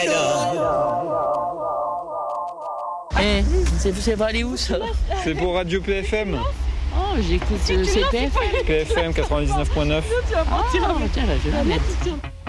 C'est pas aller où ça? C'est pour Radio PFM. Oh, j'écoute CPF. PFM 99.9. Ah, tiens, là, je vais la mettre.